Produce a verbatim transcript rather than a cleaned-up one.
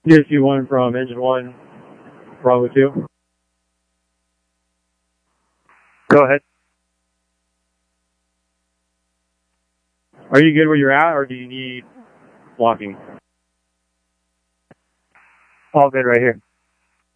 D S U one from engine one, Bravo two. Go ahead. Are you good where you're at, or do you need blocking? All good right here.